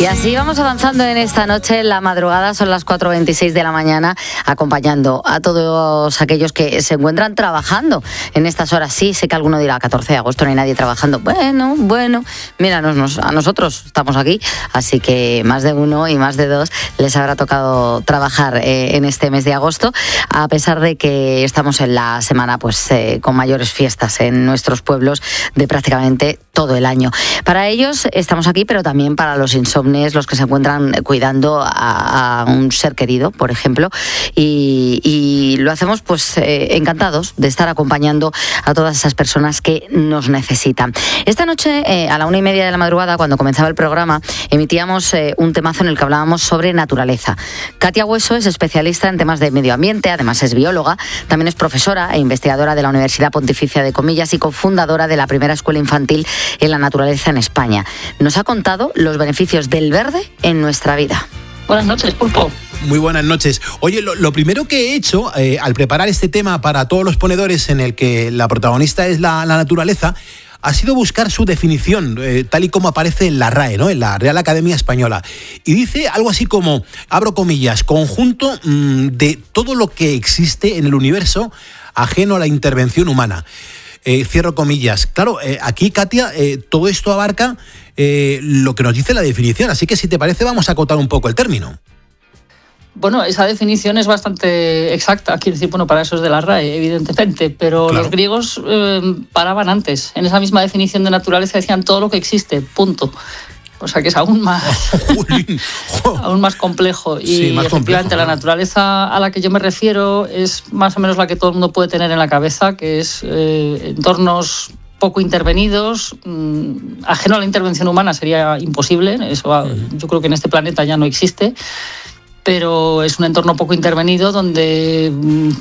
Y así vamos avanzando en esta noche. La madrugada son las 4:26 de la mañana, acompañando a todos aquellos que se encuentran trabajando en estas horas. Sí, sé que alguno dirá, 14 de agosto no hay nadie trabajando. Bueno, míranos, a nosotros estamos aquí, así que más de uno y más de dos les habrá tocado trabajar en este mes de agosto, a pesar de que estamos en la semana con mayores fiestas en nuestros pueblos de prácticamente todo el año. Para ellos estamos aquí, pero también para los insomnes, los que se encuentran cuidando a un ser querido, por ejemplo, y lo hacemos encantados de estar acompañando a todas esas personas que nos necesitan. Esta noche, a la 1:30 de la madrugada, cuando comenzaba el programa, emitíamos un temazo en el que hablábamos sobre naturaleza. Katia Hueso es especialista en temas de medio ambiente, además es bióloga, también es profesora e investigadora de la Universidad Pontificia de Comillas y cofundadora de la primera escuela infantil en la naturaleza en España. Nos ha contado los beneficios del verde en nuestra vida. Buenas noches, Pulpo. Muy buenas noches. Oye, lo primero que he hecho al preparar este tema para todos los ponedores, en el que la protagonista es la naturaleza, ha sido buscar su definición, tal y como aparece en la RAE, ¿no? En la Real Academia Española. Y dice algo así como, abro comillas, conjunto de todo lo que existe en el universo ajeno a la intervención humana. Cierro comillas. Claro, aquí, Katia, todo esto abarca lo que nos dice la definición, así que si te parece vamos a acotar un poco el término. Bueno, esa definición es bastante exacta, quiero decir, para eso es de la RAE, evidentemente, pero claro, los griegos paraban antes. En esa misma definición de naturaleza decían todo lo que existe, punto. O sea que es aún más, aún más complejo. Y sí, más efectivamente complejo, la naturaleza a la que yo me refiero es más o menos la que todo el mundo puede tener en la cabeza, que es entornos poco intervenidos, ajeno a la intervención humana sería imposible, eso yo creo que en este planeta ya no existe, pero es un entorno poco intervenido donde,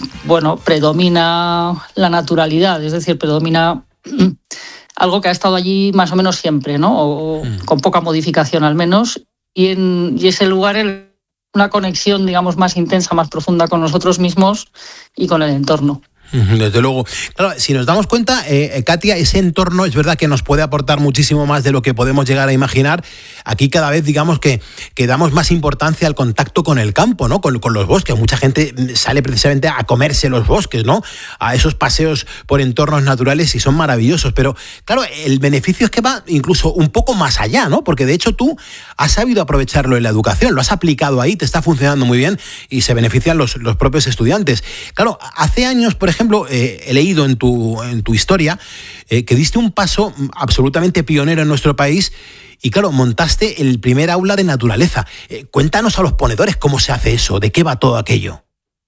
predomina la naturalidad, es decir, predomina algo que ha estado allí más o menos siempre, ¿no? O con poca modificación al menos, y ese lugar una conexión, digamos, más intensa, más profunda con nosotros mismos y con el entorno. Desde luego. Claro, si nos damos cuenta, Katia, ese entorno es verdad que nos puede aportar muchísimo más de lo que podemos llegar a imaginar. Aquí cada vez, digamos, que damos más importancia al contacto con el campo, ¿no? Con los bosques. Mucha gente sale precisamente a comerse los bosques, ¿no? A esos paseos por entornos naturales y son maravillosos. Pero, claro, el beneficio es que va incluso un poco más allá, ¿no? Porque, de hecho, tú has sabido aprovecharlo en la educación, lo has aplicado ahí, te está funcionando muy bien y se benefician los propios estudiantes. Claro, hace años, por ejemplo, he leído en tu historia que diste un paso absolutamente pionero en nuestro país y, claro, montaste el primer aula de naturaleza. Cuéntanos a los ponedores cómo se hace eso, de qué va todo aquello.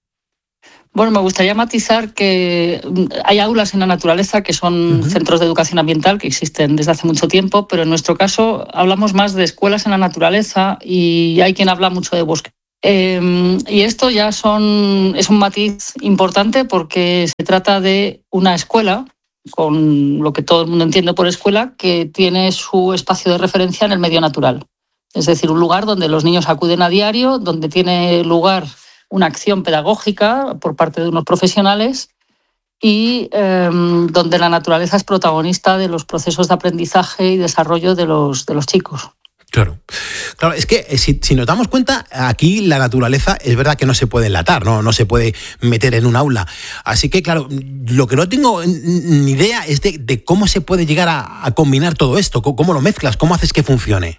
Bueno, me gustaría matizar que hay aulas en la naturaleza que son centros de educación ambiental que existen desde hace mucho tiempo, pero en nuestro caso hablamos más de escuelas en la naturaleza y hay quien habla mucho de bosque. Y esto ya es un matiz importante porque se trata de una escuela, con lo que todo el mundo entiende por escuela, que tiene su espacio de referencia en el medio natural. Es decir, un lugar donde los niños acuden a diario, donde tiene lugar una acción pedagógica por parte de unos profesionales y donde la naturaleza es protagonista de los procesos de aprendizaje y desarrollo de los chicos. Claro, es que si nos damos cuenta, aquí la naturaleza es verdad que no se puede enlatar, no se puede meter en un aula. Así que, claro, lo que no tengo ni idea es de cómo se puede llegar a combinar todo esto, cómo lo mezclas, cómo haces que funcione.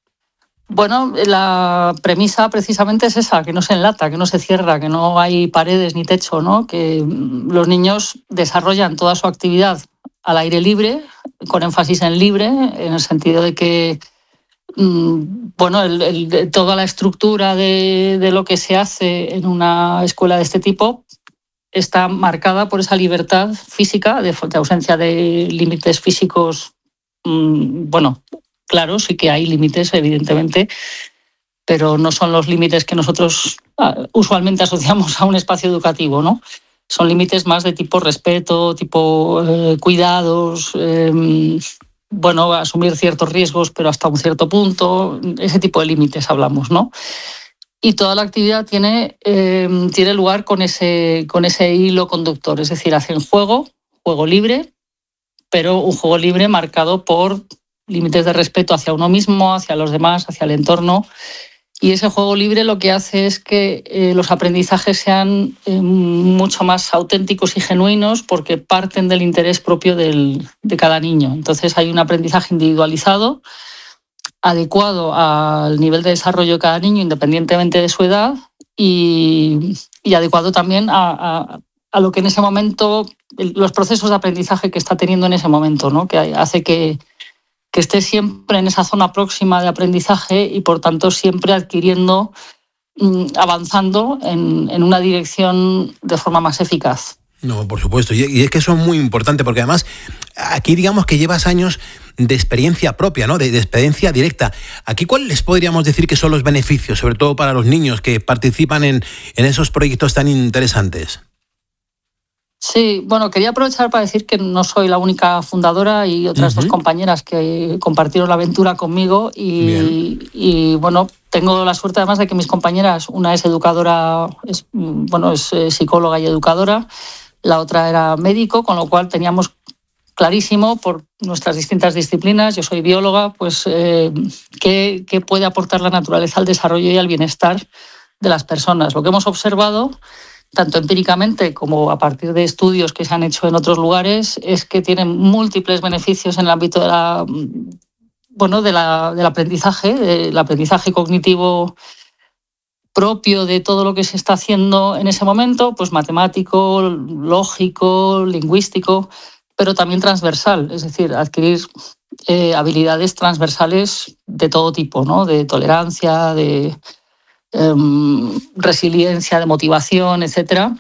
Bueno, la premisa precisamente es esa, que no se enlata, que no se cierra, que no hay paredes ni techo, ¿no? Que los niños desarrollan toda su actividad al aire libre, con énfasis en libre, en el sentido de que toda la estructura de lo que se hace en una escuela de este tipo está marcada por esa libertad física, de ausencia de límites físicos. Claro, sí que hay límites, evidentemente, pero no son los límites que nosotros usualmente asociamos a un espacio educativo, ¿no? Son límites más de tipo respeto, tipo cuidados, asumir ciertos riesgos, pero hasta un cierto punto, ese tipo de límites hablamos, ¿no? Y toda la actividad tiene lugar con ese hilo conductor, es decir, hacen juego libre, pero un juego libre marcado por límites de respeto hacia uno mismo, hacia los demás, hacia el entorno. Y ese juego libre lo que hace es que los aprendizajes sean mucho más auténticos y genuinos porque parten del interés propio de cada niño. Entonces hay un aprendizaje individualizado, adecuado al nivel de desarrollo de cada niño, independientemente de su edad, y adecuado también a lo que en ese momento, los procesos de aprendizaje que está teniendo en ese momento, ¿no? Que hace que esté siempre en esa zona próxima de aprendizaje y, por tanto, siempre adquiriendo, avanzando en una dirección de forma más eficaz. No, por supuesto. Y es que eso es muy importante porque además aquí digamos que llevas años de experiencia propia, ¿no? De experiencia directa. Aquí, ¿cuáles podríamos decir que son los beneficios, sobre todo para los niños que participan en esos proyectos tan interesantes? Sí, bueno, quería aprovechar para decir que no soy la única fundadora y otras dos compañeras que compartieron la aventura conmigo y bueno, tengo la suerte además de que mis compañeras, una es educadora, es psicóloga y educadora, la otra era médico, con lo cual teníamos clarísimo por nuestras distintas disciplinas, yo soy bióloga, pues qué puede aportar la naturaleza al desarrollo y al bienestar de las personas. Lo que hemos observado, tanto empíricamente como a partir de estudios que se han hecho en otros lugares, es que tienen múltiples beneficios en el ámbito del aprendizaje cognitivo propio de todo lo que se está haciendo en ese momento, pues matemático, lógico, lingüístico, pero también transversal, es decir, adquirir habilidades transversales de todo tipo, ¿no? De tolerancia, de resiliencia, de motivación, etcétera.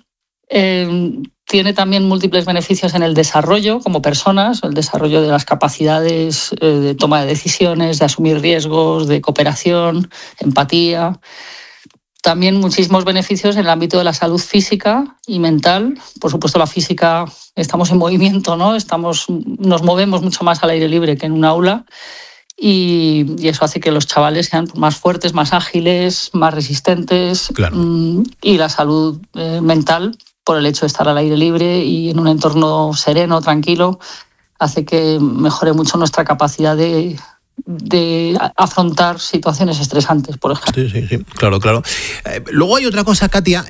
Tiene también múltiples beneficios en el desarrollo como personas, el desarrollo de las capacidades de toma de decisiones, de asumir riesgos, de cooperación, empatía. También muchísimos beneficios en el ámbito de la salud física y mental. Por supuesto, la física, estamos en movimiento, ¿no? Nos movemos mucho más al aire libre que en un aula. Y eso hace que los chavales sean más fuertes, más ágiles, más resistentes. Claro. Y la salud mental, por el hecho de estar al aire libre y en un entorno sereno, tranquilo, hace que mejore mucho nuestra capacidad de afrontar situaciones estresantes, por ejemplo. Sí, claro. Luego hay otra cosa, Katia,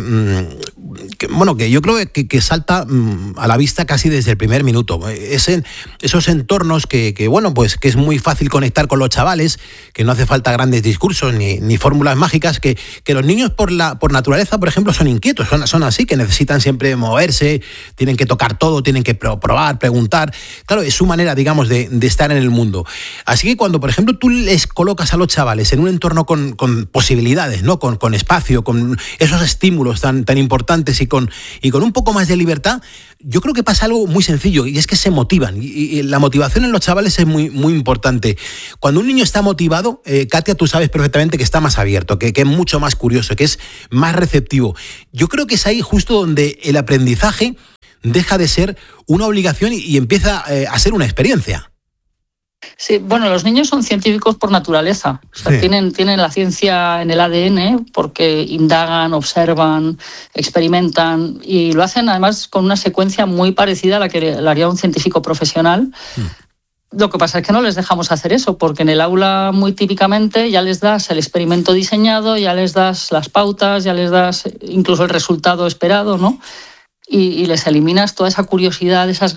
que yo creo que salta a la vista casi desde el primer minuto. Esos entornos que es muy fácil conectar con los chavales, que no hace falta grandes discursos ni fórmulas mágicas, que los niños por naturaleza, por ejemplo, son inquietos, son así, que necesitan siempre moverse, tienen que tocar todo, tienen que probar, preguntar. Claro, es su manera, digamos, de estar en el mundo. Así que cuando, por ejemplo, tú les colocas a los chavales en un entorno con posibilidades, ¿no? Con espacio, con esos estímulos tan importantes y con un poco más de libertad, yo creo que pasa algo muy sencillo y es que se motivan. Y la motivación en los chavales es muy, muy importante. Cuando un niño está motivado, Katia, tú sabes perfectamente que está más abierto, que es mucho más curioso, que es más receptivo. Yo creo que es ahí justo donde el aprendizaje deja de ser una obligación y empieza a ser una experiencia. Sí, bueno, los niños son científicos por naturaleza. O sea, sí. Tienen la ciencia en el ADN porque indagan, observan, experimentan y lo hacen además con una secuencia muy parecida a la que le haría un científico profesional. Lo que pasa es que no les dejamos hacer eso porque en el aula muy típicamente ya les das el experimento diseñado, ya les das las pautas, ya les das incluso el resultado esperado, ¿no? Y les eliminas toda esa curiosidad, esa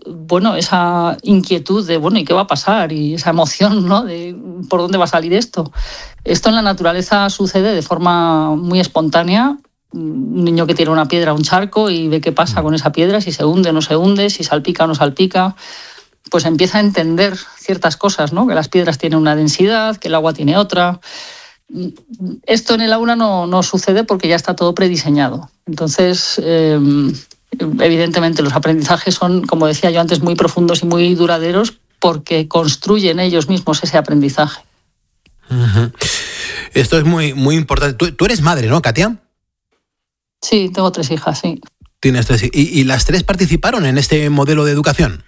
inquietud de, ¿y qué va a pasar? Y esa emoción, ¿no? De por dónde va a salir esto. Esto en la naturaleza sucede de forma muy espontánea. Un niño que tira una piedra a un charco y ve qué pasa con esa piedra, si se hunde o no se hunde, si salpica o no salpica, pues empieza a entender ciertas cosas, ¿no? Que las piedras tienen una densidad, que el agua tiene otra. Esto en el aula no sucede porque ya está todo prediseñado. Entonces, evidentemente los aprendizajes son, como decía yo antes, muy profundos y muy duraderos porque construyen ellos mismos ese aprendizaje. Uh-huh. Esto es muy, muy importante. Tú eres madre, ¿no, Katia? Sí, tengo 3 hijas, sí. Tienes 3 hijas. ¿Y las 3 participaron en este modelo de educación?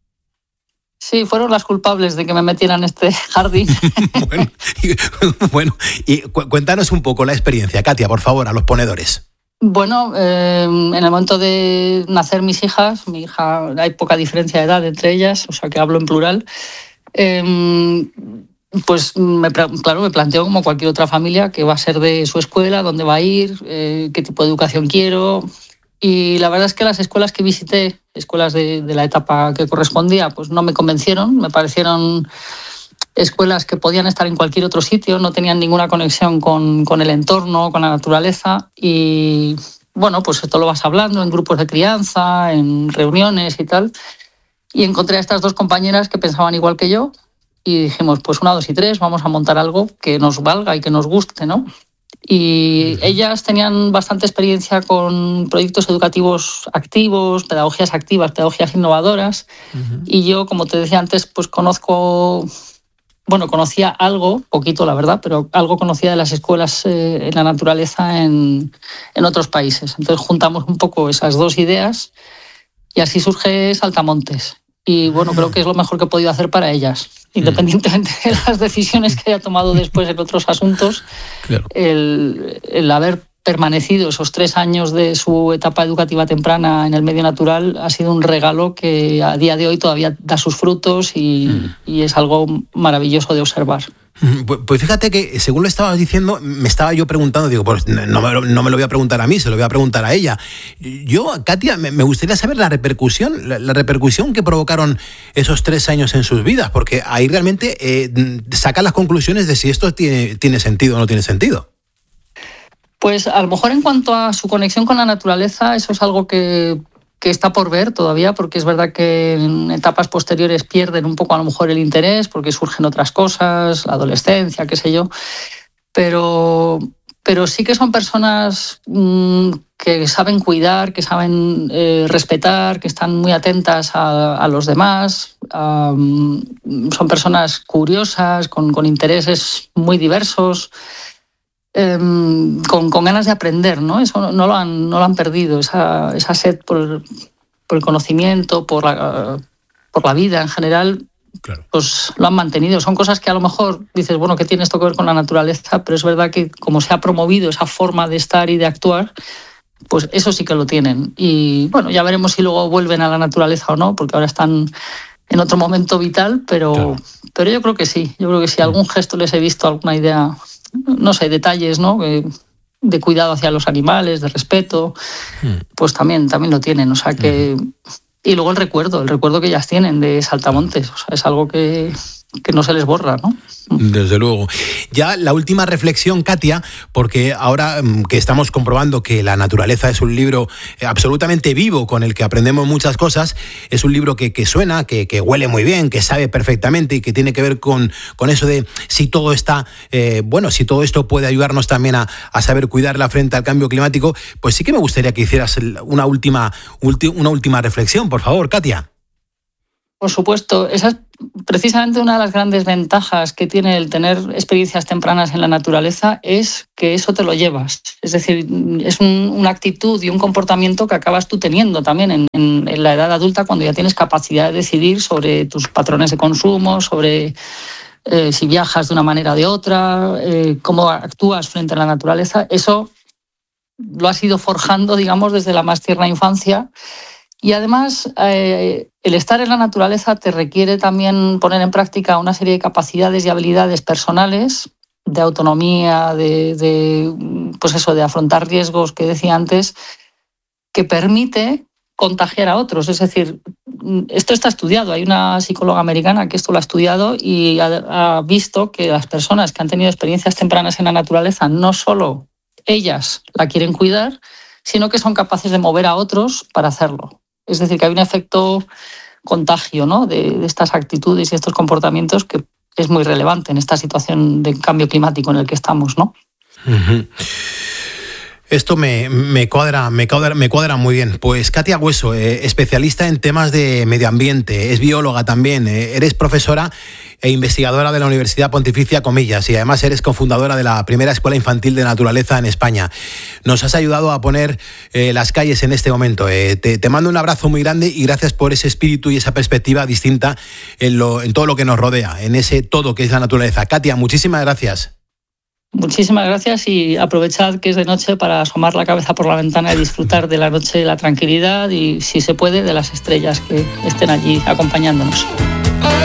Sí, fueron las culpables de que me metieran en este jardín. Bueno, y cuéntanos un poco la experiencia, Katia, por favor, a los ponedores. Bueno, en el momento de nacer mis hijas, mi hija, hay poca diferencia de edad entre ellas, o sea que hablo en plural, Pues me planteo como cualquier otra familia qué va a ser de su escuela, dónde va a ir, qué tipo de educación quiero. Y la verdad es que las escuelas que visité, escuelas de la etapa que correspondía, pues no me convencieron, me parecieron escuelas que podían estar en cualquier otro sitio, no tenían ninguna conexión con el entorno, con la naturaleza. Y bueno, pues esto lo vas hablando en grupos de crianza, en reuniones y tal. Y encontré a estas dos compañeras que pensaban igual que yo y dijimos, pues 1, 2 y 3, vamos a montar algo que nos valga y que nos guste, ¿no? Y ellas tenían bastante experiencia con proyectos educativos activos, pedagogías activas, pedagogías innovadoras. Y yo, como te decía antes, pues conocía algo, poquito la verdad, pero algo conocía de las escuelas en la naturaleza en otros países. Entonces juntamos un poco esas dos ideas y así surge Saltamontes. Y bueno, creo que es lo mejor que he podido hacer para ellas. Independientemente de las decisiones que haya tomado después en otros asuntos, claro. El haber permanecido esos 3 años de su etapa educativa temprana en el medio natural ha sido un regalo que a día de hoy todavía da sus frutos y es algo maravilloso de observar. Pues fíjate que, según lo estabas diciendo, me estaba yo preguntando, digo, pues no me lo voy a preguntar a mí, se lo voy a preguntar a ella. Yo, Katia, me gustaría saber la repercusión que provocaron esos 3 años en sus vidas, porque ahí realmente sacan las conclusiones de si esto tiene sentido o no tiene sentido. Pues a lo mejor en cuanto a su conexión con la naturaleza, eso es algo que está por ver todavía, porque es verdad que en etapas posteriores pierden un poco a lo mejor el interés, porque surgen otras cosas, la adolescencia, qué sé yo, pero sí que son personas que saben cuidar, que saben respetar, que están muy atentas a los demás, son personas curiosas, con intereses muy diversos, con ganas de aprender, ¿no? Eso no lo han perdido, esa sed por el conocimiento, por la vida en general, claro. Pues lo han mantenido. Son cosas que a lo mejor dices, bueno, ¿qué tiene esto que ver con la naturaleza? Pero es verdad que como se ha promovido esa forma de estar y de actuar, pues eso sí que lo tienen. Y bueno, ya veremos si luego vuelven a la naturaleza o no, porque ahora están en otro momento vital, pero, claro. Pero yo creo que sí. Yo creo que si algún gesto les he visto, alguna idea, no sé, detalles, ¿no? De cuidado hacia los animales, de respeto, pues también lo tienen. O sea que... Y luego el recuerdo que ellas tienen de Saltamontes. O sea, es algo que no se les borra, ¿no? Desde luego. Ya la última reflexión, Katia, porque ahora que estamos comprobando que La naturaleza es un libro absolutamente vivo con el que aprendemos muchas cosas, es un libro que suena, que huele muy bien, que sabe perfectamente y que tiene que ver con eso de si todo está, si todo esto puede ayudarnos también a saber cuidarla frente al cambio climático, pues sí que me gustaría que hicieras una última reflexión, por favor, Katia. Por supuesto, esa es precisamente una de las grandes ventajas que tiene el tener experiencias tempranas en la naturaleza, es que eso te lo llevas. Es decir, es una actitud y un comportamiento que acabas tú teniendo también en la edad adulta, cuando ya tienes capacidad de decidir sobre tus patrones de consumo, sobre si viajas de una manera o de otra, cómo actúas frente a la naturaleza. Eso lo has ido forjando, digamos, desde la más tierna infancia. Y además, el estar en la naturaleza te requiere también poner en práctica una serie de capacidades y habilidades personales, de autonomía, de afrontar riesgos que decía antes, que permite contagiar a otros. Es decir, esto está estudiado. Hay una psicóloga americana que esto lo ha estudiado y ha visto que las personas que han tenido experiencias tempranas en la naturaleza, no solo ellas la quieren cuidar, sino que son capaces de mover a otros para hacerlo. Es decir, que hay un efecto contagio, ¿no? de estas actitudes y estos comportamientos que es muy relevante en esta situación de cambio climático en el que estamos, ¿no? Uh-huh. Esto me cuadra muy bien. Pues Katia Hueso, especialista en temas de medio ambiente, es bióloga también, eres profesora e investigadora de la Universidad Pontificia Comillas y además eres cofundadora de la primera escuela infantil de naturaleza en España. Nos has ayudado a poner las calles en este momento. Te mando un abrazo muy grande y gracias por ese espíritu y esa perspectiva distinta en todo lo que nos rodea, en ese todo que es la naturaleza. Katia, muchísimas gracias. Muchísimas gracias y aprovechad que es de noche para asomar la cabeza por la ventana y disfrutar de la noche, de la tranquilidad y, si se puede, de las estrellas que estén allí acompañándonos.